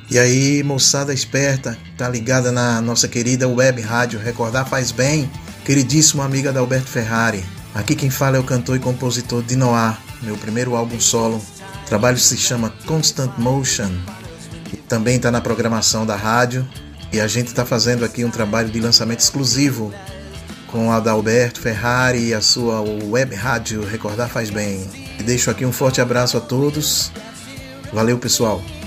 E aí, moçada esperta, tá ligada na nossa querida web rádio Recordar Faz Bem, queridíssima amiga da Alberto Ferrari. Aqui quem fala é o cantor e compositor Dinoar, meu primeiro álbum solo. O trabalho se chama Constant Motion. Também está na programação da rádio e a gente está fazendo aqui um trabalho de lançamento exclusivo com a da Alberto Ferrari e a sua web rádio Recordar Faz Bem. E deixo aqui um forte abraço a todos. Valeu, pessoal!